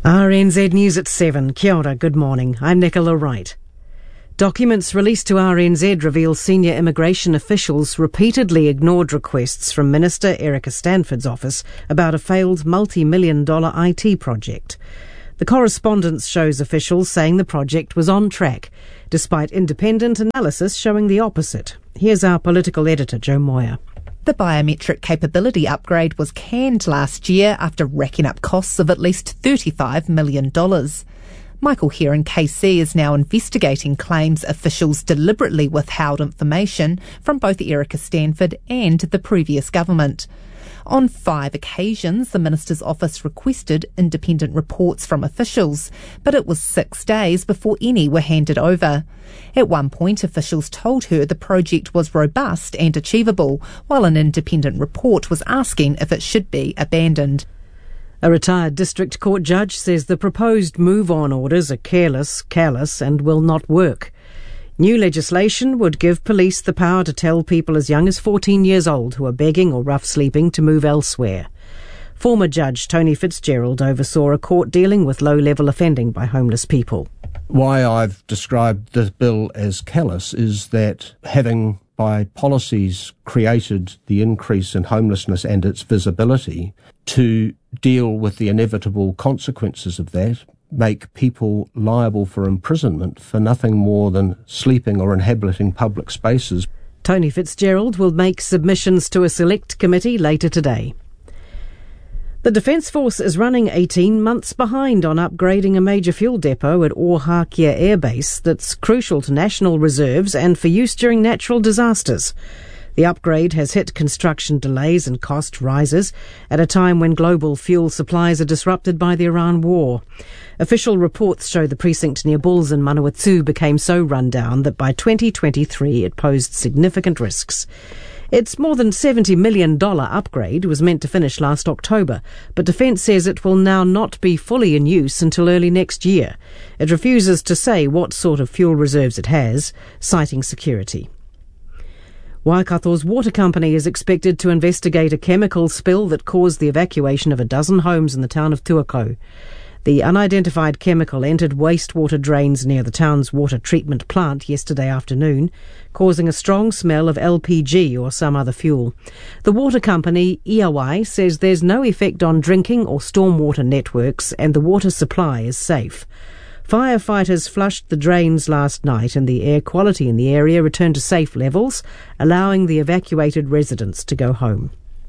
RNZ News at 7. Kia ora, good morning. I'm Nicola Wright. Documents released to RNZ reveal senior immigration officials repeatedly ignored requests from Minister Erica Stanford's office about a failed multi-million-dollar IT project. The correspondence shows officials saying the project was on track, despite independent analysis showing the opposite. Here's our political editor, Joe Moyer. The biometric capability upgrade was canned last year after racking up costs of at least $35 million. Michael Heron KC is now investigating claims officials deliberately withheld information from both Erica Stanford and the previous government. On 5 occasions, the Minister's office requested independent reports from officials, but it was 6 days before any were handed over. At one point, officials told her the project was robust and achievable, while an independent report was asking if it should be abandoned. A retired district court judge says the proposed move-on orders are careless, callous and will not work. New legislation would give police the power to tell people as young as 14 years old who are begging or rough sleeping to move elsewhere. Former Judge Tony Fitzgerald oversaw a court dealing with low-level offending by homeless people. Why I've described the bill as callous is that having by policies created the increase in homelessness and its visibility, to deal with the inevitable consequences of that, make people liable for imprisonment for nothing more than sleeping or inhabiting public spaces. Tony Fitzgerald will make submissions to a select committee later today. The Defence Force is running 18 months behind on upgrading a major fuel depot at Ohakia Air Base that's crucial to national reserves and for use during natural disasters. The upgrade has hit construction delays and cost rises at a time when global fuel supplies are disrupted by the Iran war. Official reports show the precinct near Bulls in Manawatu became so run down that by 2023 it posed significant risks. Its more than $70 million upgrade was meant to finish last October, but Defence says it will now not be fully in use until early next year. It refuses to say what sort of fuel reserves it has, citing security. Waikato's water company is expected to investigate a chemical spill that caused the evacuation of a dozen homes in the town of Tuakau. The unidentified chemical entered wastewater drains near the town's water treatment plant yesterday afternoon, causing a strong smell of LPG or some other fuel. The water company, Iawai, says there's no effect on drinking or stormwater networks and the water supply is safe. Firefighters flushed the drains last night and the air quality in the area returned to safe levels, allowing the evacuated residents to go home.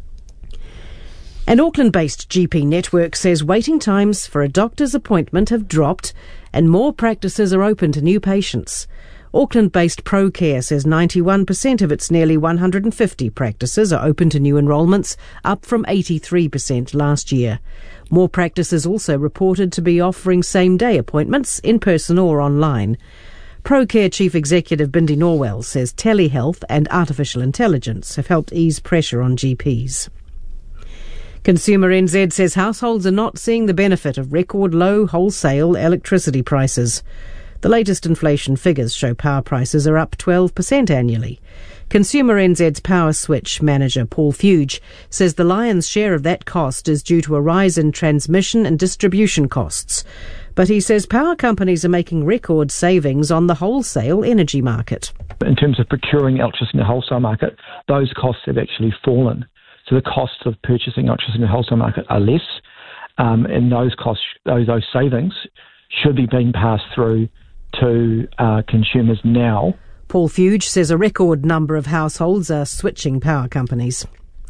An Auckland-based GP network says waiting times for a doctor's appointment have dropped and more practices are open to new patients. Auckland-based ProCare says 91% of its nearly 150 practices are open to new enrolments, up from 83% last year. More practices also reported to be offering same-day appointments, in person or online. ProCare Chief Executive Bindi Norwell says telehealth and artificial intelligence have helped ease pressure on GPs. Consumer NZ says households are not seeing the benefit of record low wholesale electricity prices. The latest inflation figures show power prices are up 12% annually. Consumer NZ's Power Switch manager Paul Fuge says the lion's share of that cost is due to a rise in transmission and distribution costs. But he says power companies are making record savings on the wholesale energy market. In terms of procuring electricity in the wholesale market, those costs have actually fallen. So the costs of purchasing electricity in the wholesale market are less, and those costs, those savings, should be being passed through to consumers now. Paul Fuge says a record number of households are switching power companies.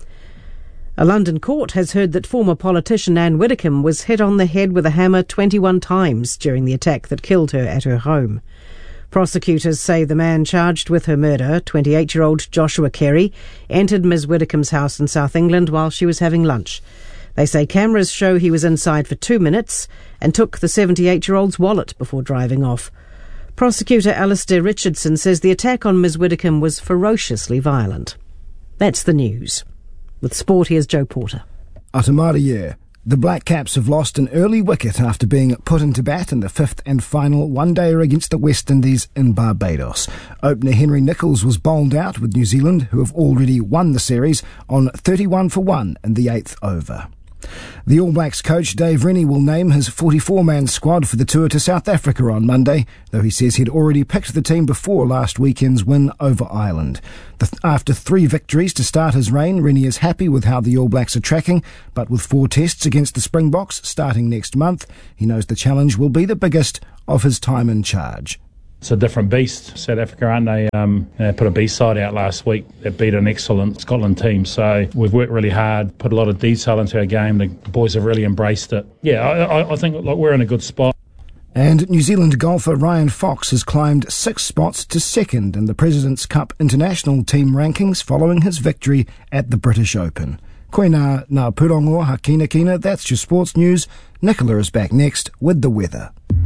A London court has heard that former politician Anne Widdecombe was hit on the head with a hammer 21 times during the attack that killed her at her home. Prosecutors say the man charged with her murder, 28-year-old Joshua Carey, entered Ms Widdecombe's house in South England while she was having lunch. They say cameras show he was inside for 2 minutes and took the 78-year-old's wallet before driving off. Prosecutor Alistair Richardson says the attack on Ms Widdecombe was ferociously violent. That's the news. With sport, here's Joe Porter. Atamaria. The Black Caps have lost an early wicket after being put into bat in the fifth and final one-dayer against the West Indies in Barbados. Opener Henry Nicholls was bowled out with New Zealand, who have already won the series, on 31 for 1 in the eighth over. The All Blacks coach Dave Rennie will name his 44-man squad for the tour to South Africa on Monday, though he says he'd already picked the team before last weekend's win over Ireland. After 3 victories to start his reign, Rennie is happy with how the All Blacks are tracking, but with 4 tests against the Springboks starting next month, he knows the challenge will be the biggest of his time in charge. It's a different beast, South Africa, aren't they? They put a B side out last week that beat an excellent Scotland team. So we've worked really hard, put a lot of detail into our game. The boys have really embraced it. Yeah, I think we're in a good spot. And New Zealand golfer Ryan Fox has climbed 6 spots to second in the President's Cup International team rankings following his victory at the British Open. Koina ngā purongo hakina kina, that's your sports news. Nicola is back next with the weather.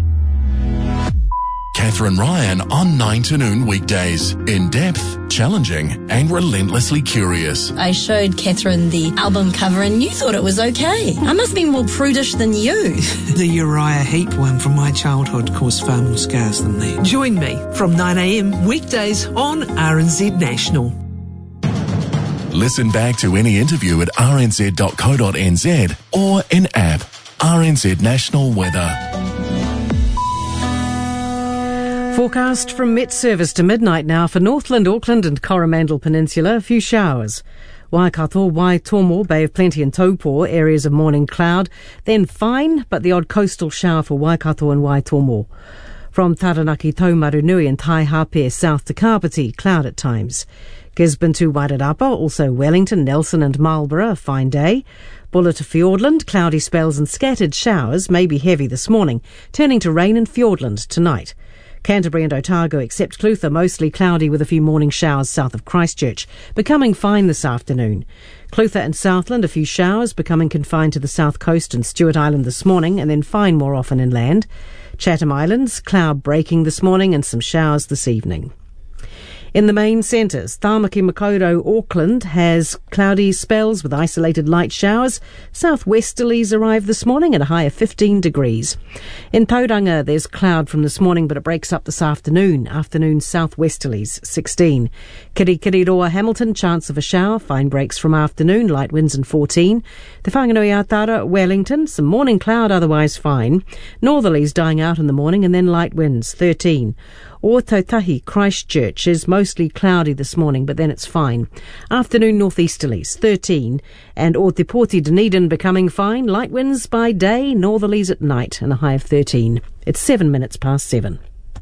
Catherine Ryan on 9 to noon weekdays. In-depth, challenging and relentlessly curious. I showed Catherine the album cover and you thought it was okay. I must be more prudish than you. The Uriah Heep one from my childhood caused far more scars than that. Join me from 9am weekdays on RNZ National. Listen back to any interview at rnz.co.nz or in app. RNZ National Weather. Forecast from Met Service to midnight now for Northland, Auckland and Coromandel Peninsula. A few showers. Waikato, Waitomo, Bay of Plenty and Taupo, areas of morning cloud. Then fine, but the odd coastal shower for Waikato and Waitomo. From Taranaki, Taumarunui and Taihape south to Kapiti, cloud at times. Gisborne to Wairarapa, also Wellington, Nelson and Marlborough, a fine day. Bulla to Fiordland, cloudy spells and scattered showers, maybe heavy this morning, turning to rain in Fiordland tonight. Canterbury and Otago, except Clutha, mostly cloudy with a few morning showers south of Christchurch, becoming fine this afternoon. Clutha and Southland, a few showers, becoming confined to the south coast and Stewart Island this morning, and then fine more often inland. Chatham Islands, cloud breaking this morning and some showers this evening. In the main centres, Tāmaki Makaurau, Auckland has cloudy spells with isolated light showers. Southwesterlies arrive this morning at a high of 15 degrees. In Tauranga, there's cloud from this morning, but it breaks up this afternoon. Afternoon southwesterlies, 16. Kirikiriroa, Hamilton, chance of a shower. Fine breaks from afternoon, light winds and 14. Te Whanganui-a-Tara, Wellington, some morning cloud, otherwise fine. Northerlies dying out in the morning and then light winds, 13. Or Tautahi, Christchurch is mostly cloudy this morning, but then it's fine. Afternoon northeasterlies, 13. And Ōtepoti, Dunedin becoming fine. Light winds by day, northerlies at night, and a high of 13. It's 7 minutes past 7.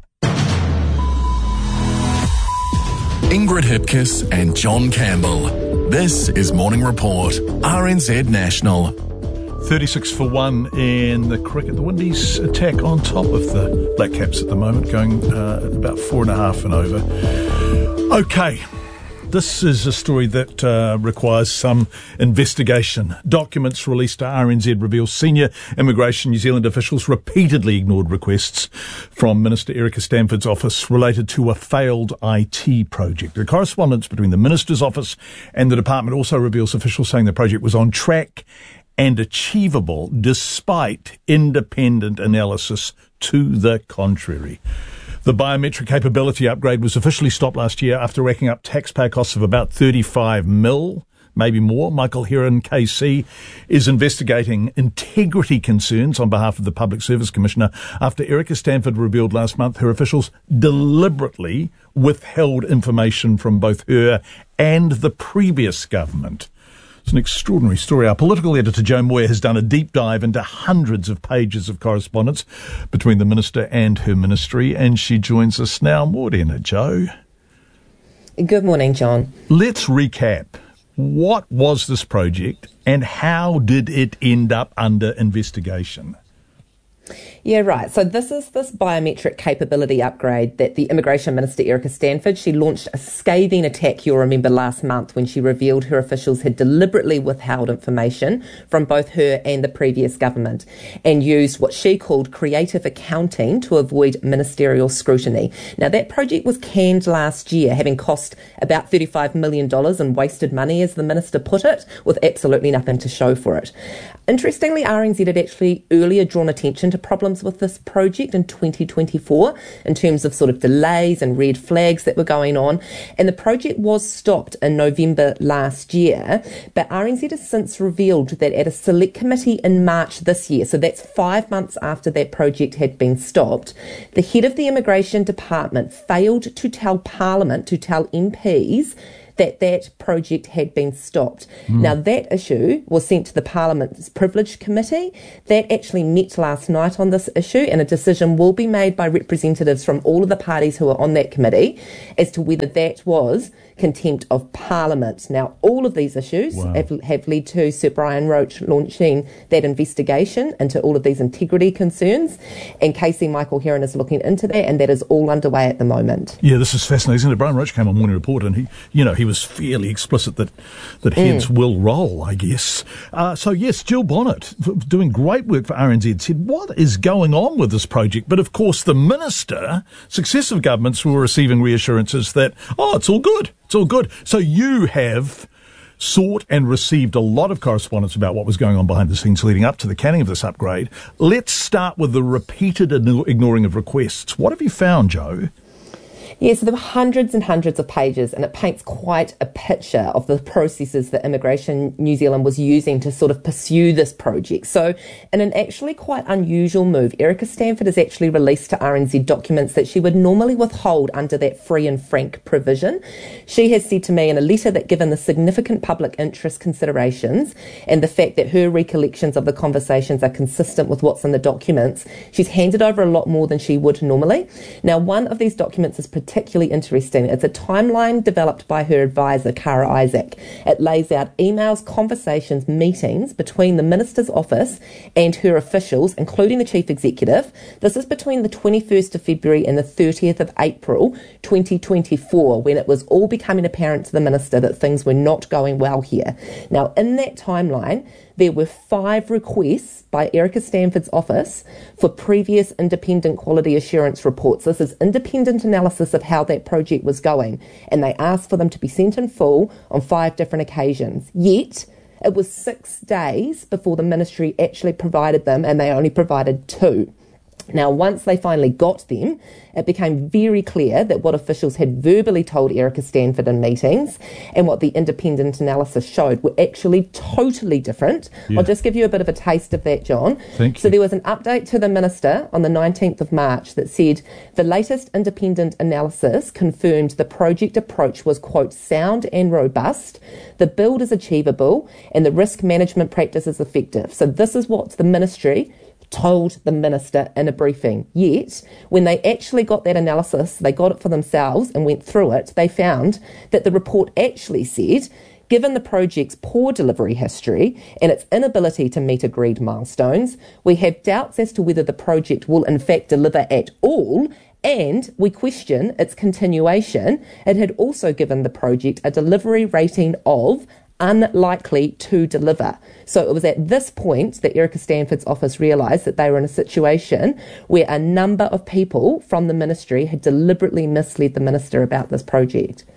Ingrid Hipkiss and John Campbell. This is Morning Report, RNZ National. 36 for 1 in the cricket. The Windies attack on top of the Black Caps at the moment, going at about 4.5 and over. Okay, this is a story that requires some investigation. Documents released to RNZ reveal senior Immigration New Zealand officials repeatedly ignored requests from Minister Erica Stanford's office related to a failed IT project. The correspondence between the Minister's office and the department also reveals officials saying the project was on track and achievable despite independent analysis to the contrary. The biometric capability upgrade was officially stopped last year after racking up taxpayer costs of about 35 mil, maybe more. Michael Heron, KC, is investigating integrity concerns on behalf of the Public Service Commissioner after Erica Stanford revealed last month her officials deliberately withheld information from both her and the previous government. It's an extraordinary story. Our political editor, Joe Moyer, has done a deep dive into hundreds of pages of correspondence between the Minister and her ministry, and she joins us now. Morena, Joe. Good morning, John. Let's recap. What was this project, and how did it end up under investigation? Yeah, right. So this is this biometric capability upgrade that the Immigration Minister, Erica Stanford, she launched a scathing attack, you'll remember, last month when she revealed her officials had deliberately withheld information from both her and the previous government and used what she called creative accounting to avoid ministerial scrutiny. Now, that project was canned last year, having cost about $35 million in wasted money, as the minister put it, with absolutely nothing to show for it. Interestingly, RNZ had actually earlier drawn attention to into problems with this project in 2024 in terms of sort of delays and red flags that were going on. And the project was stopped in November last year, but RNZ has since revealed that at a select committee in March this year, so that's 5 months after that project had been stopped, the head of the Immigration Department failed to tell Parliament, to tell MPs, that project had been stopped. Now, that issue was sent to the Parliament's Privilege Committee. That actually met last night on this issue, and a decision will be made by representatives from all of the parties who are on that committee as to whether that was contempt of Parliament. Now, all of these issues have led to Sir Brian Roche launching that investigation into all of these integrity concerns, and KC Michael Heron is looking into that, and that is all underway at the moment. Yeah, this is fascinating, isn't it? Brian Roche came on Morning Report, and he was fairly explicit that heads will roll, I guess. So yes, Jill Bonnet, doing great work for RNZ, said, what is going on with this project? But of course, the minister, successive governments were receiving reassurances that, it's all good. It's all good. So you have sought and received a lot of correspondence about what was going on behind the scenes leading up to the canning of this upgrade. Let's start with the repeated ignoring of requests. What have you found, Joe? Yeah, so there were hundreds and hundreds of pages, and it paints quite a picture of the processes that Immigration New Zealand was using to sort of pursue this project. So in an actually quite unusual move, Erica Stanford has actually released to RNZ documents that she would normally withhold under that free and frank provision. She has said to me in a letter that given the significant public interest considerations and the fact that her recollections of the conversations are consistent with what's in the documents, she's handed over a lot more than she would normally. Now, one of these documents is particularly interesting. It's a timeline developed by her advisor, Cara Isaac. It lays out emails, conversations, meetings between the Minister's office and her officials, including the Chief Executive. This is between the 21st of February and the 30th of April 2024, when it was all becoming apparent to the Minister that things were not going well here. Now, in that timeline, there were 5 requests by Erica Stanford's office for previous independent quality assurance reports. This is independent analysis of how that project was going, and they asked for them to be sent in full on 5 different occasions. Yet, it was 6 days before the ministry actually provided them, and they only provided 2. Now, once they finally got them, it became very clear that what officials had verbally told Erica Stanford in meetings and what the independent analysis showed were actually totally different. Yeah. I'll just give you a bit of a taste of that, John. Thank you. So there was an update to the Minister on the 19th of March that said the latest independent analysis confirmed the project approach was, quote, sound and robust, the build is achievable, and the risk management practice is effective. So this is what the Ministry told the Minister in a briefing. Yet, when they actually got that analysis, they got it for themselves and went through it, they found that the report actually said, given the project's poor delivery history and its inability to meet agreed milestones, we have doubts as to whether the project will in fact deliver at all, and we question its continuation. It had also given the project a delivery rating of unlikely to deliver. So it was at this point that Erica Stanford's office realised that they were in a situation where a number of people from the ministry had deliberately misled the minister about this project.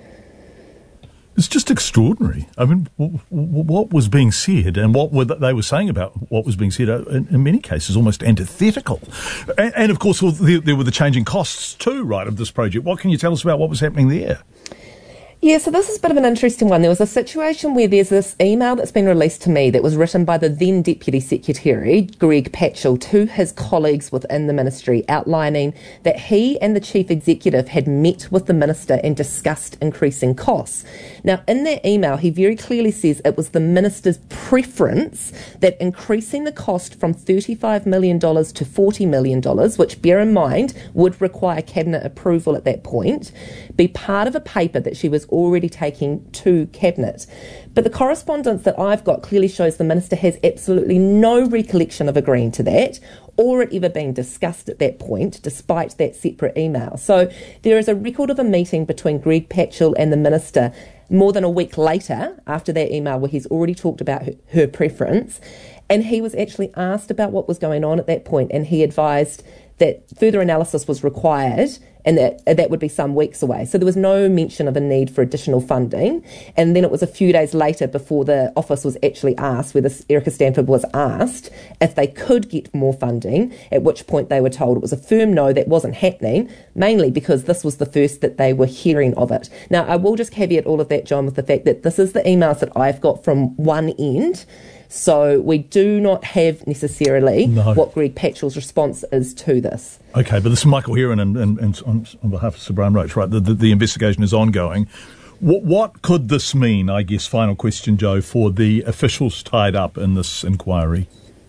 It's just extraordinary. I mean, what was being said and what they were saying about what was being said, in many cases, almost antithetical. And of course, there were the changing costs too, right, of this project. What can you tell us about what was happening there? Yeah, so this is a bit of an interesting one. There was a situation where there's this email that's been released to me that was written by the then Deputy Secretary, Greg Patchell, to his colleagues within the ministry, outlining that he and the Chief Executive had met with the Minister and discussed increasing costs. Now, in that email, he very clearly says it was the Minister's preference that increasing the cost from $35 million to $40 million, which, bear in mind, would require Cabinet approval at that point, be part of a paper that she was already taking to Cabinet. But the correspondence that I've got clearly shows the Minister has absolutely no recollection of agreeing to that or it ever being discussed at that point, despite that separate email. So there is a record of a meeting between Greg Patchell and the Minister more than a week later, after that email, where he's already talked about her preference. And he was actually asked about what was going on at that point, and he advised that further analysis was required and that would be some weeks away. So there was no mention of a need for additional funding. And then it was a few days later before the office was actually asked, whether Erica Stanford was asked if they could get more funding, at which point they were told it was a firm no, that wasn't happening, mainly because this was the first that they were hearing of it. Now, I will just caveat all of that, John, with the fact that this is the emails that I've got from one end. So we do not have necessarily what Greg Patchell's response is to this. Okay, but this is Michael Heron and on behalf of Sir Brian Roach, right? The investigation is ongoing. What could this mean, I guess, final question, Joe, for the officials tied up in this inquiry?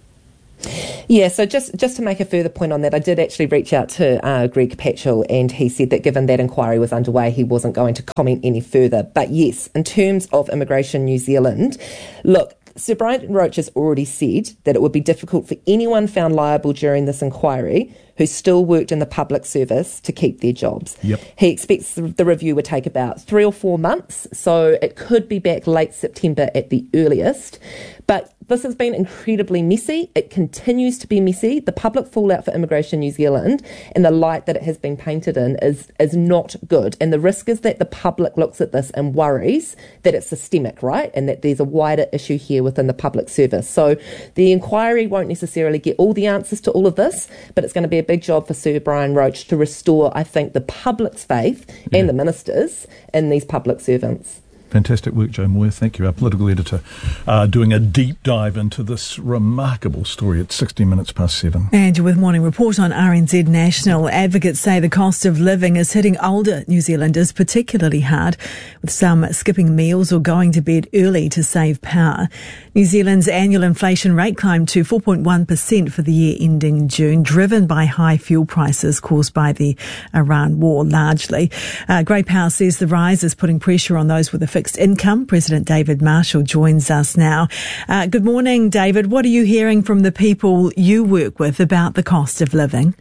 Yeah, so just to make a further point on that, I did actually reach out to Greg Patchell, and he said that given that inquiry was underway, he wasn't going to comment any further. But yes, in terms of Immigration New Zealand, look, Sir Brian Roach has already said that it would be difficult for anyone found liable during this inquiry who still worked in the public service to keep their jobs. Yep. He expects the review would take about 3 or 4 months, so it could be back late September at the earliest. But this has been incredibly messy. It continues to be messy. The public fallout for Immigration New Zealand and the light that it has been painted in is not good. And the risk is that the public looks at this and worries that it's systemic, right? And that there's a wider issue here within the public service. So the inquiry won't necessarily get all the answers to all of this, but it's going to be a big job for Sir Brian Roach to restore, I think, the public's faith and the ministers in these public servants. Fantastic work, Joe Moore. Thank you. Our political editor doing a deep dive into this remarkable story at 16 minutes past 7. And with Morning Report on RNZ National, advocates say the cost of living is hitting older New Zealanders particularly hard, with some skipping meals or going to bed early to save power. New Zealand's annual inflation rate climbed to 4.1% for the year ending June, driven by high fuel prices caused by the Iran war largely. Grey Power says the rise is putting pressure on those with a fixed income. President David Marshall joins us now. Good morning, David. What are you hearing from the people you work with about the cost of living?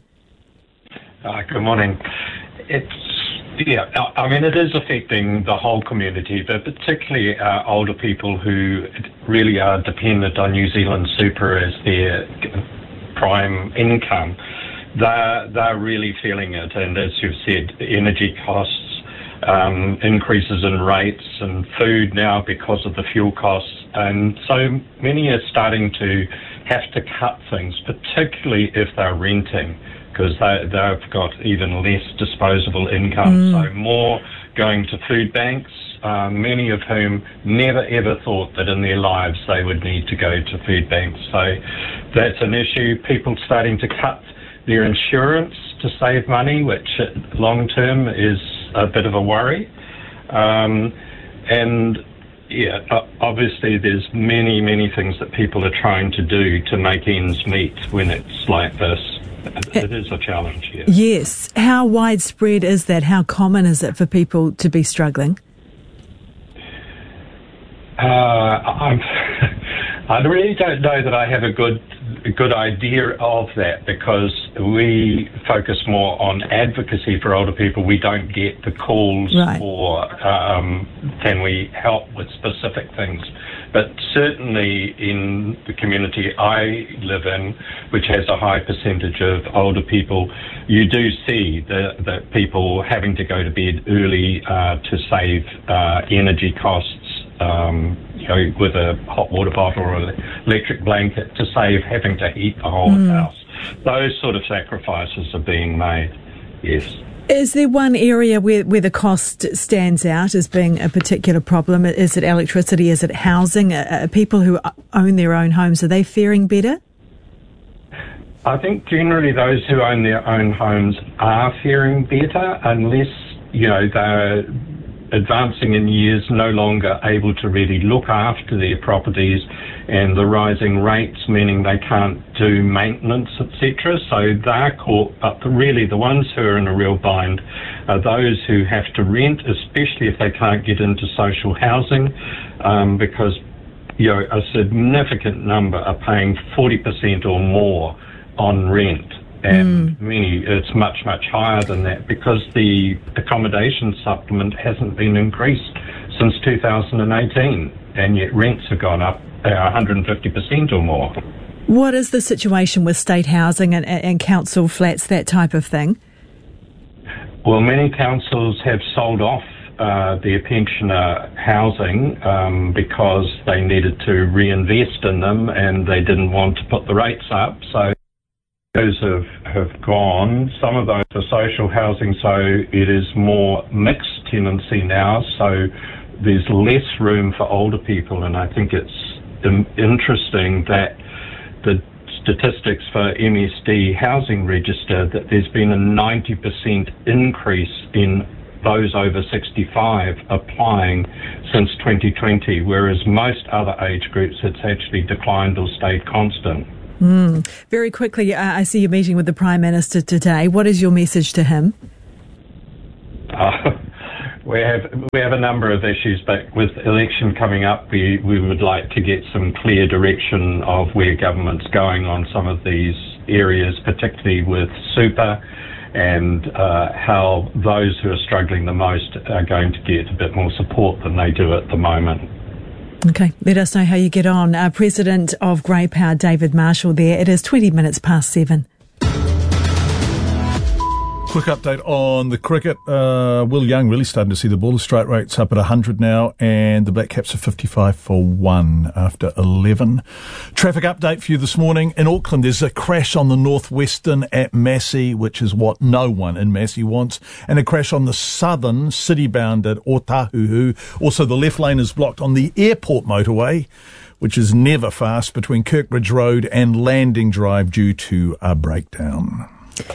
Good morning. It is affecting the whole community, but particularly older people who really are dependent on New Zealand super as their prime income. They're really feeling it, and as you've said, the energy costs, increases in rates and food now because of the fuel costs, and so many are starting to have to cut things, particularly if they're renting, because they've got even less disposable income. So more going to food banks, many of whom never ever thought that in their lives they would need to go to food banks. So that's an issue. People starting to cut their insurance to save money, which long term is a bit of a worry. Obviously there's many things that people are trying to do to make ends meet when it's like this. It is a challenge, yes. Yes. How widespread is that? How common is it for people to be struggling? I really don't know that I have a good idea of that, because we focus more on advocacy for older people. We don't get the calls for can we help with specific things. But certainly in the community I live in, which has a high percentage of older people, you do see that people having to go to bed early to save energy costs, with a hot water bottle or an electric blanket to save having to heat the whole house. Those sort of sacrifices are being made, yes. Is there one area where the cost stands out as being a particular problem? Is it electricity? Is it housing? People who own their own homes, are they faring better? I think generally those who own their own homes are faring better, unless, they're advancing in years, no longer able to really look after their properties, and the rising rates meaning they can't do maintenance, etc. So they're caught, but really the ones who are in a real bind are those who have to rent, especially if they can't get into social housing, because a significant number are paying 40% or more on rent. And many, it's much higher than that, because the accommodation supplement hasn't been increased since 2018, and yet rents have gone up 150% or more. What is the situation with state housing and council flats, that type of thing? Well, many councils have sold off their pensioner housing because they needed to reinvest in them and they didn't want to put the rates up. So those have gone. Some of those are social housing, so it is more mixed tenancy now. So there's less room for older people, and I think it's interesting that the statistics for MSD Housing Register that there's been a 90% increase in those over 65 applying since 2020, whereas most other age groups it's actually declined or stayed constant. Very quickly, I see you're meeting with the Prime Minister today. What is your message to him? We have a number of issues, but with election coming up, we would like to get some clear direction of where government's going on some of these areas, particularly with super, and how those who are struggling the most are going to get a bit more support than they do at the moment. Okay, let us know how you get on. President of Grey Power, David Marshall there. It is 20 minutes past 7. Quick update on the cricket. Will Young really starting to see the ball. The strike rate's up at 100 now, and the Black Caps are 55 for 1 after 11. Traffic update for you this morning. In Auckland, there's a crash on the Northwestern at Massey, which is what no one in Massey wants, and a crash on the Southern city-bound at Otahuhu. Also, the left lane is blocked on the airport motorway, which is never fast, between Kirkbridge Road and Landing Drive due to a breakdown.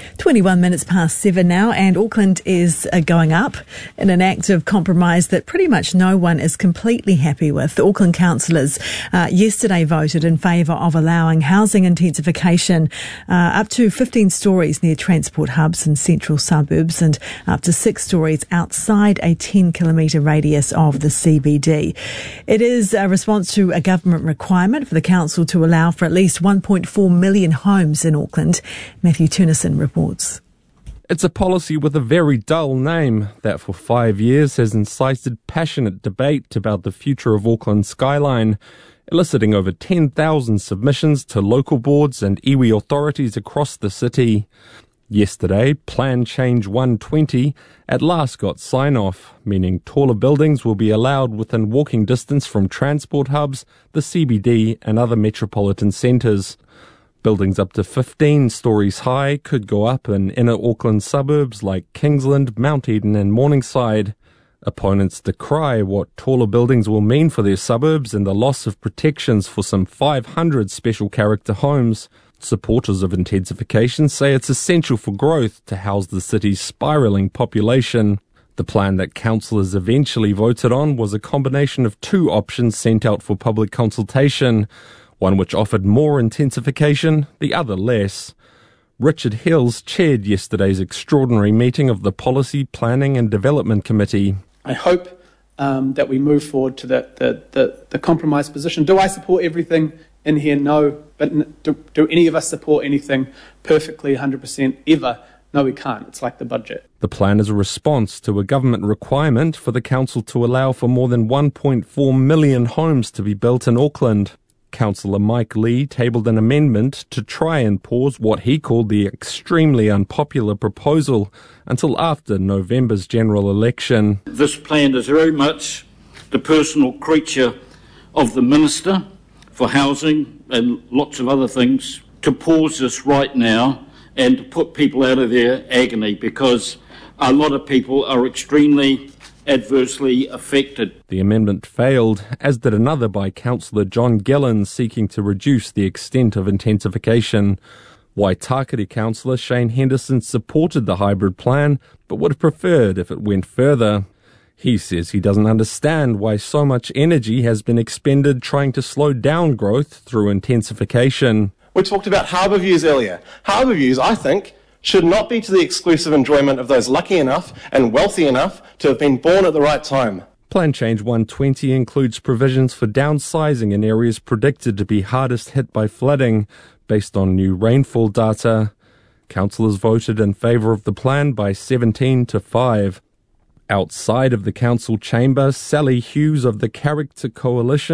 21 minutes past 7 now, and Auckland is going up in an act of compromise that pretty much no one is completely happy with. The Auckland councillors yesterday voted in favour of allowing housing intensification up to 15 stories near transport hubs in central suburbs and up to 6 stories outside a 10-kilometre radius of the CBD. It is a response to a government requirement for the council to allow for at least 1.4 million homes in Auckland. Matthew Turnison reports. It's a policy with a very dull name that for 5 years has incited passionate debate about the future of Auckland's skyline, eliciting over 10,000 submissions to local boards and iwi authorities across the city. Yesterday, Plan Change 120 at last got sign-off, meaning taller buildings will be allowed within walking distance from transport hubs, the CBD and other metropolitan centres. Buildings up to 15 stories high could go up in inner Auckland suburbs like Kingsland, Mount Eden and Morningside. Opponents decry what taller buildings will mean for their suburbs and the loss of protections for some 500 special character homes. Supporters of intensification say it's essential for growth to house the city's spiralling population. The plan that councillors eventually voted on was a combination of two options sent out for public consultation. One which offered more intensification, the other less. Richard Hills chaired yesterday's extraordinary meeting of the Policy, Planning and Development Committee. I hope that we move forward to the compromise position. Do I support everything in here? No. But do any of us support anything perfectly 100% ever? No, we can't. It's like the budget. The plan is a response to a government requirement for the council to allow for more than 1.4 million homes to be built in Auckland. Councillor Mike Lee tabled an amendment to try and pause what he called the extremely unpopular proposal until after November's general election. This plan is very much the personal creature of the Minister for Housing and lots of other things, to pause this right now and to put people out of their agony, because a lot of people are extremely adversely affected. The amendment failed, as did another by Councillor John Gillen seeking to reduce the extent of intensification. Waitakere Councillor Shane Henderson supported the hybrid plan, but would have preferred if it went further. He says he doesn't understand why so much energy has been expended trying to slow down growth through intensification. We talked about harbour views earlier. Harbour views, I think, should not be to the exclusive enjoyment of those lucky enough and wealthy enough to have been born at the right time. Plan Change 120 includes provisions for downsizing in areas predicted to be hardest hit by flooding, based on new rainfall data. Councillors voted in favour of the plan by 17 to 5. Outside of the council chamber, Sally Hughes of the Character Coalition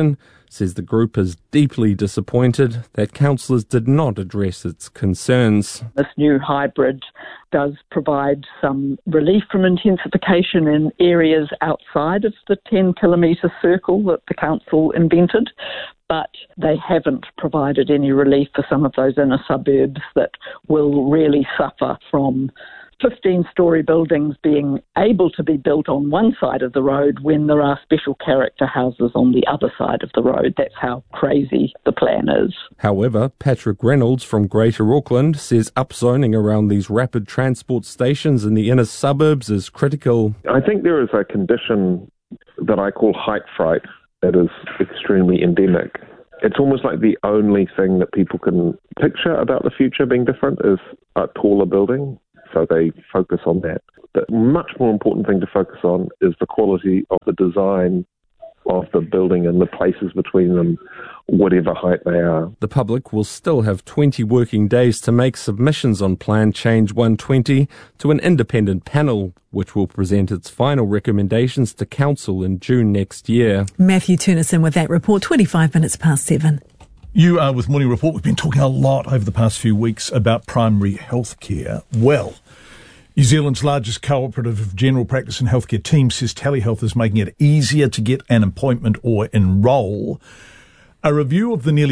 says the group is deeply disappointed that councillors did not address its concerns. This new hybrid does provide some relief from intensification in areas outside of the 10-kilometre circle that the council invented, but they haven't provided any relief for some of those inner suburbs that will really suffer from 15-storey buildings being able to be built on one side of the road when there are special character houses on the other side of the road. That's how crazy the plan is. However, Patrick Reynolds from Greater Auckland says upzoning around these rapid transport stations in the inner suburbs is critical. I think there is a condition that I call height fright that is extremely endemic. It's almost like the only thing that people can picture about the future being different is a taller building. So they focus on that. The much more important thing to focus on is the quality of the design of the building and the places between them, whatever height they are. The public will still have 20 working days to make submissions on Plan Change 120 to an independent panel, which will present its final recommendations to Council in June next year. Matthew Turnison with that report, 25 minutes past 7. You are with Morning Report. We've been talking a lot over the past few weeks about primary health care. Well, New Zealand's largest cooperative of general practice and healthcare team says telehealth is making it easier to get an appointment or enrol. A review of the nearly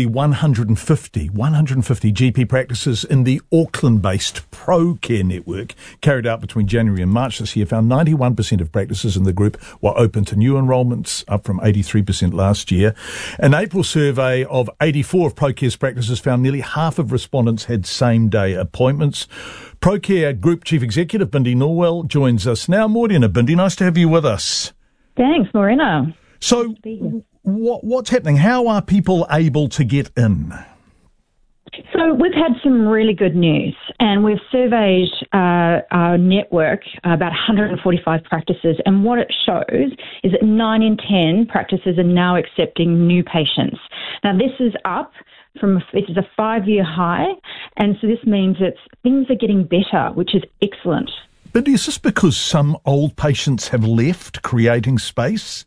150 GP practices in the Auckland-based ProCare network carried out between January and March this year found 91% of practices in the group were open to new enrolments, up from 83% last year. An April survey of 84 of ProCare's practices found nearly half of respondents had same-day appointments. ProCare Group Chief Executive Bindi Norwell joins us now. Morena, Bindi, nice to have you with us. Thanks, Morena. So, what's happening? How are people able to get in? So we've had some really good news, and we've surveyed our network, about 145 practices, and what it shows is that 9 in 10 practices are now accepting new patients. Now, this is up from, it is a 5-year high, and so this means that things are getting better, which is excellent. But is this because some old patients have left, creating space?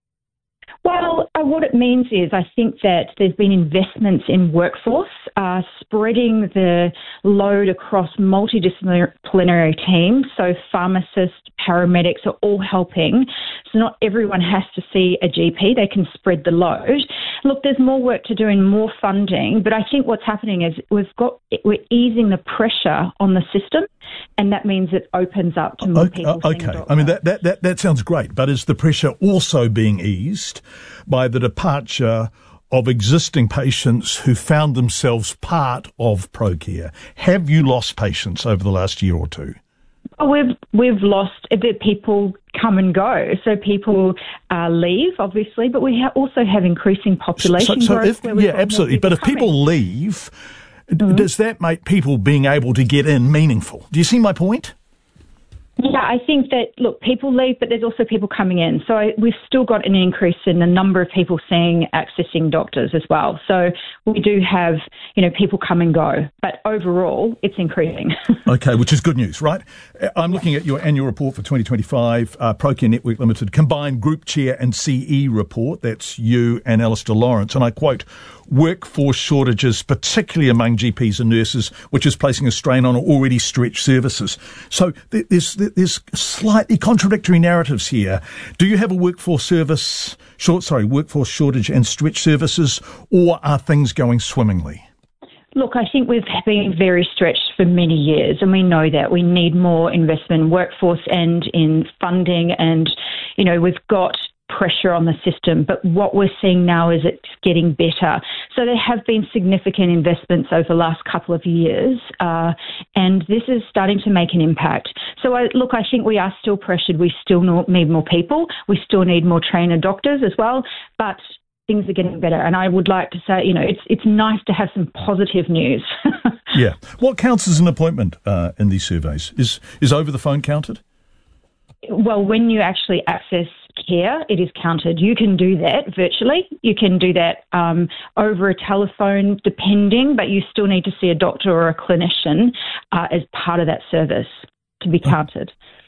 Well, what it means is I think that there's been investments in workforce, spreading the load across multidisciplinary teams. So pharmacists, paramedics are all helping. So not everyone has to see a GP. They can spread the load. Look, there's more work to do and more funding, but I think what's happening is we're easing the pressure on the system, and that means it opens up to more people. Okay, I mean, that sounds great, but is the pressure also being eased by the departure of existing patients who found themselves part of ProCare? Have you lost patients over the last year or two? We've lost a bit. People come and go, so people leave, obviously, but we also have increasing population growth. Absolutely. But if people leave, does that make people being able to get in meaningful? Do you see my point? Yeah, I think that, look, people leave, but there's also people coming in. So we've still got an increase in the number of people accessing doctors as well. So we do have, people come and go, but overall it's increasing. Okay, which is good news, right? I'm looking at your annual report for 2025, ProCare Network Limited Combined Group Chair and CE report. That's you and Alistair Lawrence. And I quote, workforce shortages, particularly among GPs and nurses, which is placing a strain on already stretched services. So there's slightly contradictory narratives here. Do you have a workforce shortage and stretched services, or are things going swimmingly? Look, I think we've been very stretched for many years, and we know that. We need more investment in workforce and in funding, and, we've got pressure on the system, but what we're seeing now is it's getting better. So there have been significant investments over the last couple of years, and this is starting to make an impact. So I think we are still pressured. We still need more people. We still need more trainer doctors as well, but things are getting better. And I would like to say, it's nice to have some positive news. Yeah. What counts as an appointment in these surveys? Is over the phone counted? Well, when you actually access care, it is counted. You can do that virtually. You can do that over a telephone, depending, but you still need to see a doctor or a clinician as part of that service to be counted.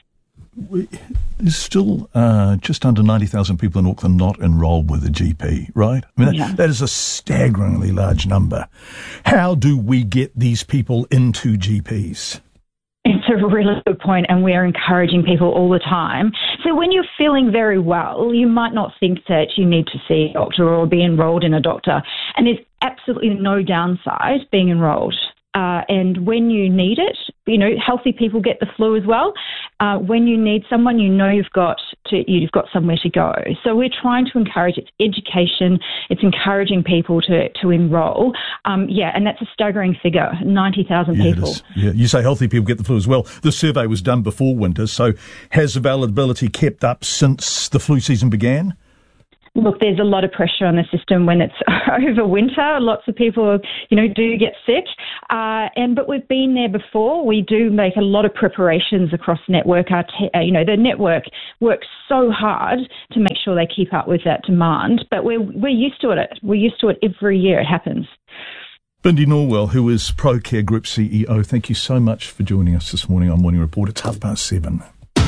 There's still just under 90,000 people in Auckland not enrolled with a GP, right? I mean, that is a staggeringly large number. How do we get these people into GPs? It's a really good point, and we're encouraging people all the time. So when you're feeling very well, you might not think that you need to see a doctor or be enrolled in a doctor. And there's absolutely no downside being enrolled. And when you need it, healthy people get the flu as well. When you need someone, you've got somewhere to go. So we're trying to encourage it's education. It's encouraging people to enrol. And that's a staggering figure, 90,000 people. Yeah, you say healthy people get the flu as well. The survey was done before winter, so has availability kept up since the flu season began? Look, there's a lot of pressure on the system when it's over winter. Lots of people, do get sick. But we've been there before. We do make a lot of preparations across network. The network works so hard to make sure they keep up with that demand. But we're used to it. We're used to it every year. It happens. Bindi Norwell, who is ProCare Group CEO, thank you so much for joining us this morning on Morning Report. It's 7:30.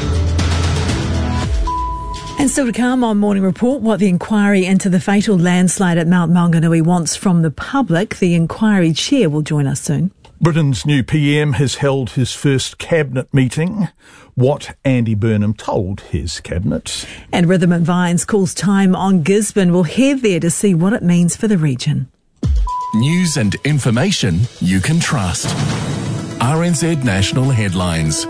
And still to come on Morning Report, what the inquiry into the fatal landslide at Mount Maunganui wants from the public. The inquiry chair will join us soon. Britain's new PM has held his first cabinet meeting. What Andy Burnham told his cabinet. And Rhythm and Vines calls time on Gisborne. We'll head there to see what it means for the region. News and information you can trust. RNZ National Headlines.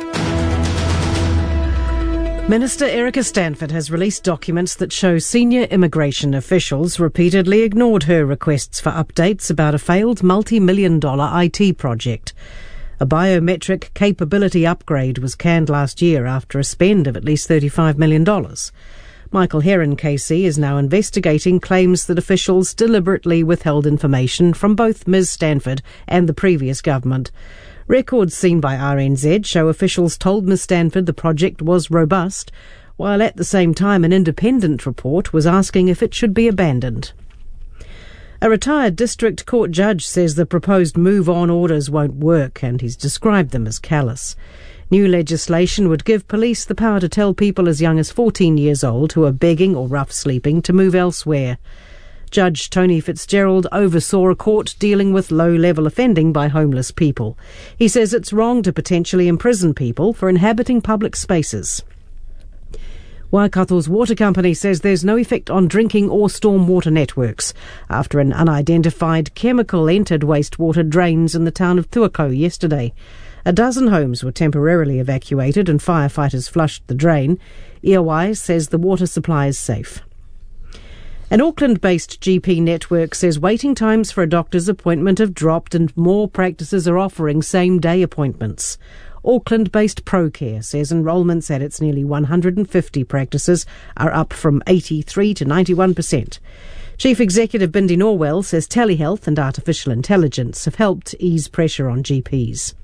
Minister Erica Stanford has released documents that show senior immigration officials repeatedly ignored her requests for updates about a failed multi-million-dollar IT project. A biometric capability upgrade was canned last year after a spend of at least $35 million. Michael Heron KC is now investigating claims that officials deliberately withheld information from both Ms Stanford and the previous government. Records seen by RNZ show officials told Ms Stanford the project was robust, while at the same time an independent report was asking if it should be abandoned. A retired district court judge says the proposed move-on orders won't work, and he's described them as callous. New legislation would give police the power to tell people as young as 14 years old who are begging or rough sleeping to move elsewhere. Judge Tony Fitzgerald oversaw a court dealing with low-level offending by homeless people. He says it's wrong to potentially imprison people for inhabiting public spaces. Waikato's water company says there's no effect on drinking or stormwater networks after an unidentified chemical entered wastewater drains in the town of Tuakau yesterday. A dozen homes were temporarily evacuated and firefighters flushed the drain. Eowai says the water supply is safe. An Auckland-based GP network says waiting times for a doctor's appointment have dropped and more practices are offering same-day appointments. Auckland-based ProCare says enrolments at its nearly 150 practices are up from 83 to 91%. Chief Executive Bindi Norwell says telehealth and artificial intelligence have helped ease pressure on GPs.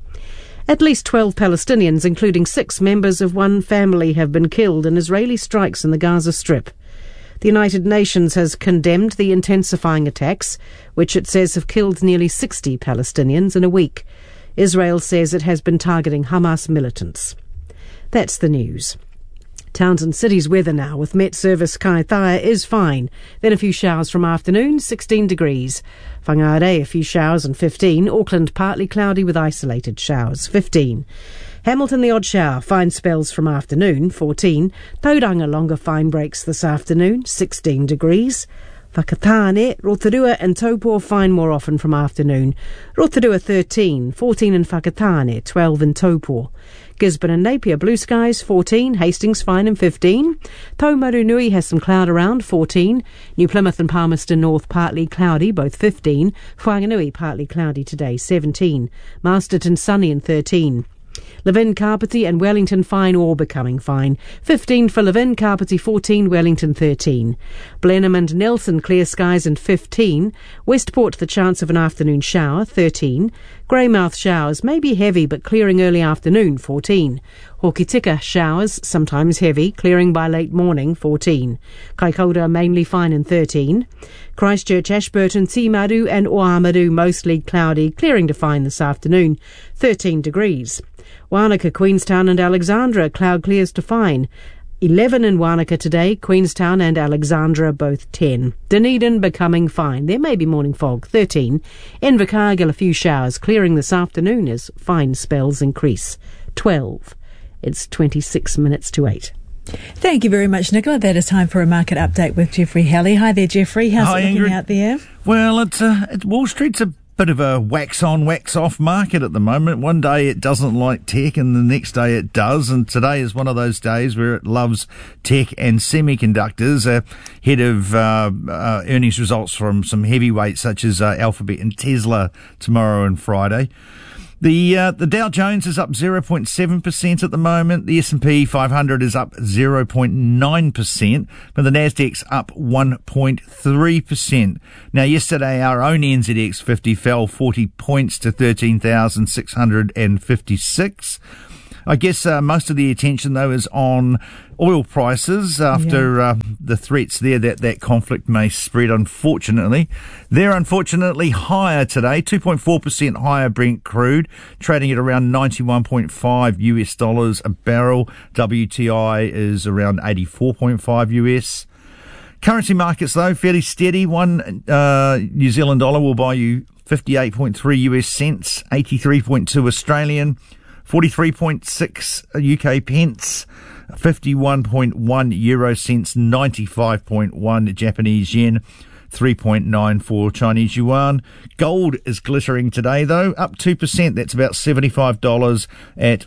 At least 12 Palestinians, including 6 members of one family, have been killed in Israeli strikes in the Gaza Strip. The United Nations has condemned the intensifying attacks, which it says have killed nearly 60 Palestinians in a week. Israel says it has been targeting Hamas militants. That's the news. Towns and cities weather now with Met Service Kaitaia is fine. Then a few showers from afternoon, 16 degrees. Whangarei, a few showers and 15. Auckland, partly cloudy with isolated showers, 15. Hamilton, the odd shower, fine spells from afternoon, 14. Tauranga, longer fine breaks this afternoon, 16 degrees. Whakatane, Rotorua and Taupo fine more often from afternoon. Rotorua 13, 14 in Whakatane, 12 in Taupo. Gisborne and Napier, blue skies, 14. Hastings fine and 15. Taumarunui has some cloud around, 14. New Plymouth and Palmerston North partly cloudy, both 15. Whanganui partly cloudy today, 17. Masterton sunny and 13. Levin, Carpety and Wellington fine or becoming fine. 15 for Levin, Carpety 14, Wellington 13. Blenheim and Nelson clear skies and 15. Westport the chance of an afternoon shower, 13. Greymouth showers may be heavy but clearing early afternoon, 14. Hokitika showers, sometimes heavy, clearing by late morning, 14. Kaikoura mainly fine and 13. Christchurch, Ashburton, Timaru and Oamaru mostly cloudy, clearing to fine this afternoon, 13 degrees. Wanaka, Queenstown and Alexandra, cloud clears to fine. 11 in Wanaka today, Queenstown and Alexandra both 10. Dunedin becoming fine. There may be morning fog, 13. Invercargill a few showers, clearing this afternoon as fine spells increase, 12. It's 26 minutes to 8. Thank you very much, Nicola. That is time for a market update with Jeffrey Halley. Hi there, Jeffrey. How's it looking out there? Well, it's Wall Street's a bit of a wax-on, wax-off market at the moment. One day it doesn't like tech and the next day it does, and today is one of those days where it loves tech and semiconductors ahead of earnings results from some heavyweights such as Alphabet and Tesla tomorrow and Friday. The Dow Jones is up 0.7% at the moment. The S&P 500 is up 0.9%, but the Nasdaq's up 1.3%. Now, yesterday our own NZX 50 fell 40 points to 13,656. I guess most of the attention, though, is on oil prices after the threats there that conflict may spread, unfortunately. They're unfortunately higher today, 2.4% higher Brent crude, trading at around $91.5 a barrel. WTI is around 84.5 US. Currency markets, though, fairly steady. One New Zealand dollar will buy you 58.3 US cents, 83.2 Australian, 43.6 UK pence, 51.1 euro cents, 95.1 Japanese yen, 3.94 Chinese yuan. Gold is glittering today, though, up 2%. That's about $75 at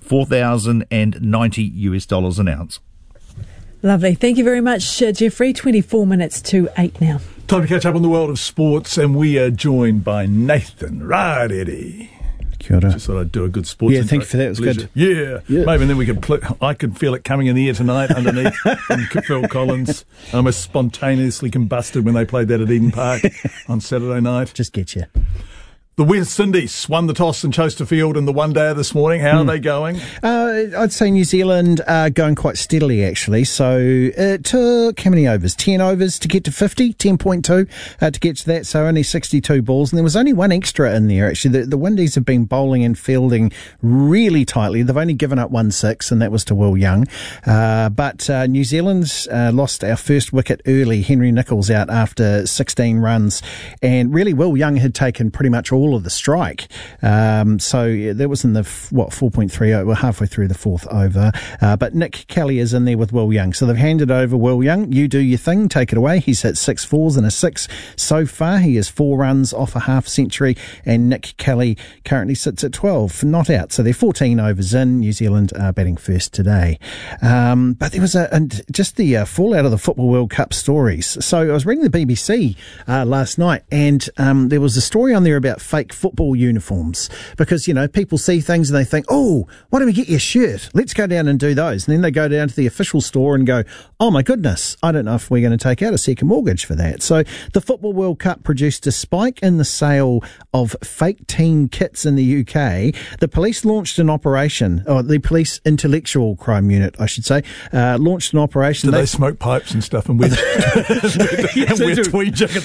$4,090 an ounce. Lovely. Thank you very much, Jeffrey. 24 minutes to 8 now. Time to catch up on the world of sports, and we are joined by Nathan Eddie. Kia ora. Just thought I'd do a good sports. Yeah, thank you for that. It was good. Yeah. Maybe then we could I could feel it coming in the air tonight underneath from Phil Collins. I almost spontaneously combusted when they played that at Eden Park on Saturday night. Just get you. The West Indies won the toss and chose to field in the one-dayer this morning. How are they going? I'd say New Zealand are going quite steadily, actually. So it took how many overs? 10 overs to get to 50, 10.2 to get to that. So only 62 balls. And there was only one extra in there, actually. The Windies have been bowling and fielding really tightly. They've only given up 1-6, and that was to Will Young. But New Zealand's lost our first wicket early. Henry Nicholls out after 16 runs. And really, Will Young had taken pretty much all of the strike. So that was in the 4.3. We're halfway through the fourth over. But Nick Kelly is in there with Will Young. So they've handed over Will Young. You do your thing. Take it away. He's hit 6 fours and a 6 so far. He is 4 runs off a half century, and Nick Kelly currently sits at 12 not out. So they're 14 overs in. New Zealand are batting first today. But there was just the fallout of the Football World Cup stories. So I was reading the BBC last night, and there was a story on there about fake football uniforms, because, you know, people see things and they think, oh, why don't we get you a shirt? Let's go down and do those. And then they go down to the official store and go, oh my goodness, I don't know if we're going to take out a second mortgage for that. So the Football World Cup produced a spike in the sale of fake team kits in the UK. The police launched an operation, or the police intellectual crime unit, I should say, launched an operation. Do they smoke pipes and stuff and wear tweed jackets?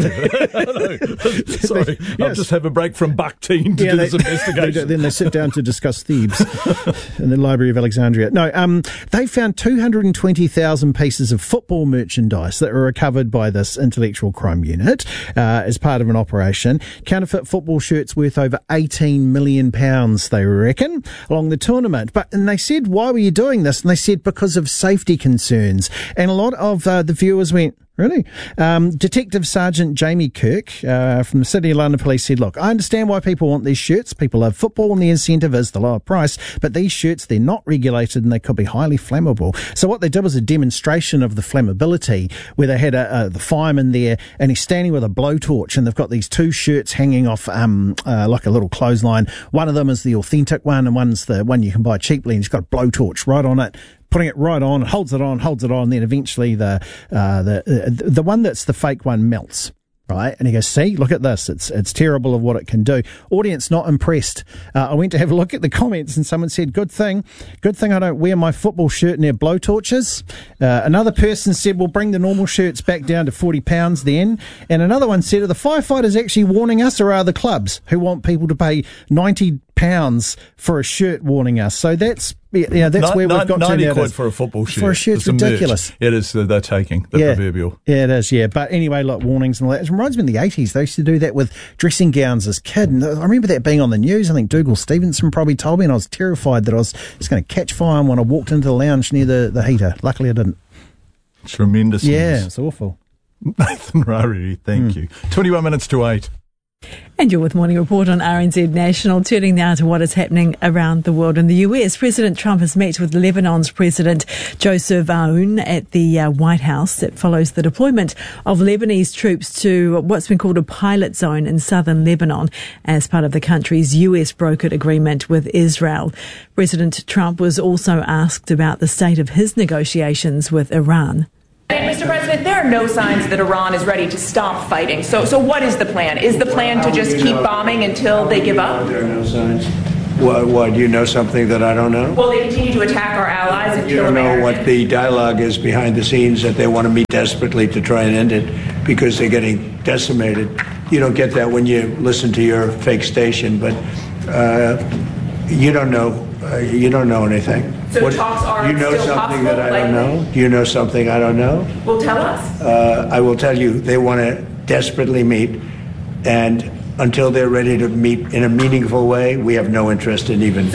Sorry, I'll just have a break from Buck-Teen to do this investigation. Then they sit down to discuss Thebes in the Library of Alexandria. No, they found 220,000 pieces of football merchandise that were recovered by this intellectual crime unit as part of an operation. Counterfeit football shirts worth over £18 million, they reckon, along the tournament. And they said, why were you doing this? And they said, because of safety concerns. And a lot of the viewers went, really? Detective Sergeant Jamie Kirk from the City of London Police said, look, I understand why people want these shirts. People love football and the incentive is the lower price. But these shirts, they're not regulated and they could be highly flammable. So what they did was a demonstration of the flammability, where they had the fireman there and he's standing with a blowtorch, and they've got these 2 shirts hanging off like a little clothesline. One of them is the authentic one, and one's the one you can buy cheaply, and he's got a blowtorch right on it, putting it right on, holds it on, then eventually the one that's the fake one melts, right? And he goes, see, look at this. It's terrible of what it can do. Audience not impressed. I went to have a look at the comments, and someone said, good thing I don't wear my football shirt near blowtorches. Another person said, we'll bring the normal shirts back down to £40 then. And another one said, are the firefighters actually warning us, or are the clubs who want people to pay £90 for a shirt warning us. So that's that's where we've got 90 to now. quid for a football shirt. For a shirt, it's ridiculous. It is. They're taking the proverbial. Yeah, it is. Yeah, but anyway, like warnings and all that. It reminds me of the 80s. They used to do that with dressing gowns as kid. And I remember that being on the news. I think Dougal Stevenson probably told me, and I was terrified that I was just going to catch fire when I walked into the lounge near the heater. Luckily, I didn't. Tremendous. Yeah, news. it's awful. Nathan Rariri, thank you. 21 minutes to 8. And you're with Morning Report on RNZ National. Turning now to what is happening around the world. In the US, President Trump has met with Lebanon's President Joseph Aoun at the White House. That follows the deployment of Lebanese troops to what's been called a pilot zone in southern Lebanon as part of the country's US-brokered agreement with Israel. President Trump was also asked about the state of his negotiations with Iran. Mr. President, there are no signs that Iran is ready to stop fighting. So what is the plan? Is the plan to just keep bombing until they give up? There are no signs. Why, do you know something that I don't know? Well, they continue to attack our allies and you kill don't know Americans. what the dialogue is behind the scenes, that they want to meet desperately to try and end it because they're getting decimated. You don't get that when you listen to your fake station, but you don't know. You don't know anything. So talks are you know still something possible, that I don't know? Do you know something I don't know? Well, tell us. I will tell you, they want to desperately meet, and until they're ready to meet in a meaningful way, we have no interest in even...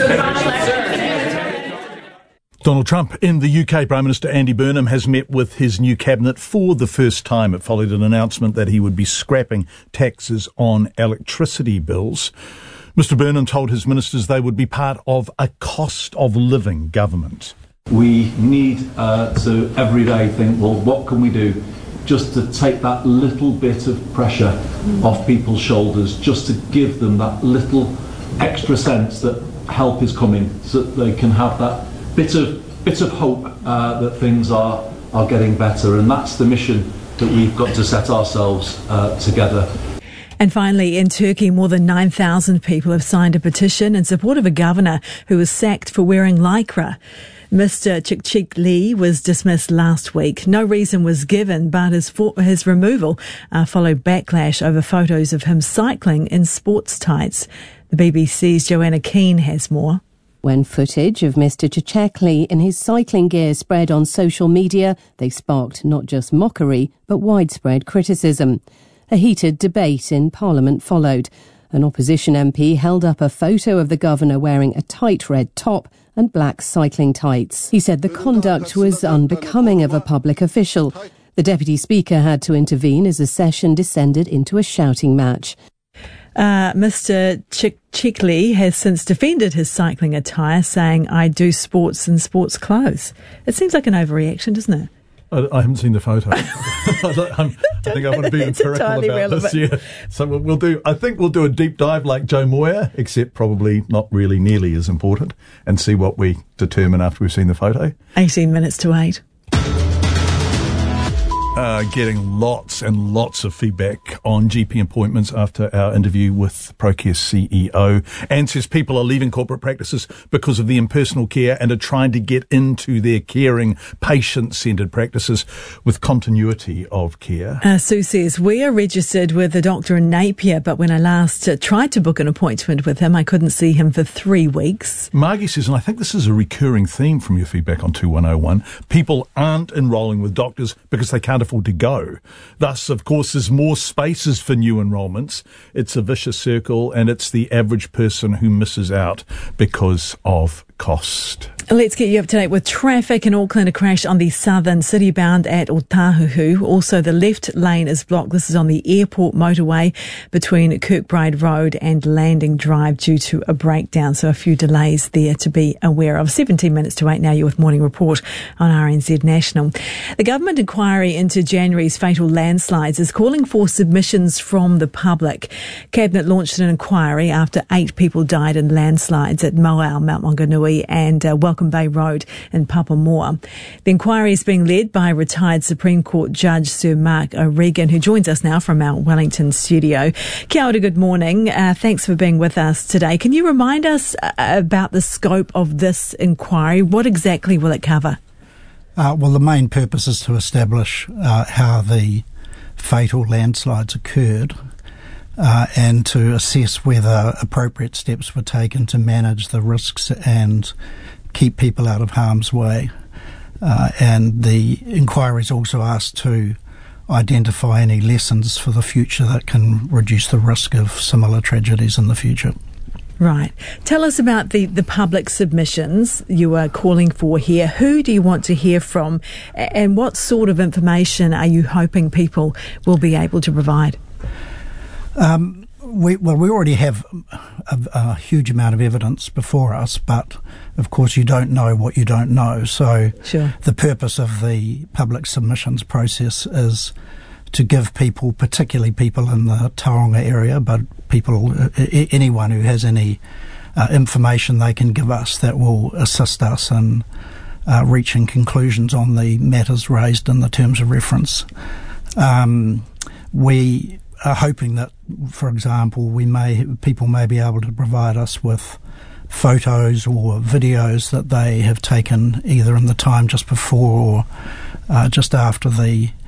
Donald Trump in the UK, Prime Minister Andy Burnham has met with his new cabinet for the first time. It followed an announcement that he would be scrapping taxes on electricity bills. Mr. Burnham told his ministers they would be part of a cost of living government. We need to every day think, well, what can we do just to take that little bit of pressure off people's shoulders, just to give them that little extra sense that help is coming, so that they can have that bit of hope that things are getting better. And that's the mission that we've got to set ourselves together. And finally, in Turkey, more than 9,000 people have signed a petition in support of a governor who was sacked for wearing lycra. Mr. Cikcikli was dismissed last week. No reason was given, but his removal followed backlash over photos of him cycling in sports tights. The BBC's Joanna Keane has more. When footage of Mr. Cikcikli in his cycling gear spread on social media, they sparked not just mockery, but widespread criticism. A heated debate in Parliament followed. An opposition MP held up a photo of the governor wearing a tight red top and black cycling tights. He said the conduct was unbecoming of a public official. The Deputy Speaker had to intervene as the session descended into a shouting match. Mr. Cikcikli has since defended his cycling attire, saying, "I do sports in sports clothes." It seems like an overreaction, doesn't it? I haven't seen the photo. I think I want to be empirical about this. Yeah. So we'll do. I think we'll do a deep dive like Joe Moyer, except probably not really nearly as important, and see what we determine after we've seen the photo. 18 minutes to 8. Getting lots and lots of feedback on GP appointments after our interview with Procare CEO. Anne says people are leaving corporate practices because of the impersonal care and are trying to get into their caring, patient-centred practices with continuity of care. Sue says, we are registered with a doctor in Napier, but when I last tried to book an appointment with him, I couldn't see him for 3 weeks. Margie says, and I think this is a recurring theme from your feedback on 2101, people aren't enrolling with doctors because they can't afford to go. Thus, of course, there's more spaces for new enrolments. It's a vicious circle, and it's the average person who misses out because of cost. Let's get you up to date with traffic in Auckland. A crash on the southern city bound at Otahuhu. Also, the left lane is blocked. This is on the airport motorway between Kirkbride Road and Landing Drive due to a breakdown. So a few delays there to be aware of. 17 minutes to 8 now. You're with Morning Report on RNZ National. The government inquiry into January's fatal landslides is calling for submissions from the public. Cabinet launched an inquiry after 8 people died in landslides at Moau, Mount Maunganui and Welcome Bay Road in Papamoa. The inquiry is being led by retired Supreme Court Judge Sir Mark O'Regan, who joins us now from our Wellington studio. Kia ora, good morning. Thanks for being with us today. Can you remind us about the scope of this inquiry? What exactly will it cover? Well, the main purpose is to establish how the fatal landslides occurred. and to assess whether appropriate steps were taken to manage the risks and keep people out of harm's way. And the inquiry is also asked to identify any lessons for the future that can reduce the risk of similar tragedies in the future. Right. Tell us about the public submissions you are calling for here. Who do you want to hear from, and what sort of information are you hoping people will be able to provide? We already have a huge amount of evidence before us, but of course you don't know what you don't know. So sure. The purpose of the public submissions process is to give people, particularly people in the Tauranga area, but anyone who has any information they can give us that will assist us in reaching conclusions on the matters raised in the terms of reference. We are hoping that, for example, people may be able to provide us with photos or videos that they have taken either in the time just before or just after the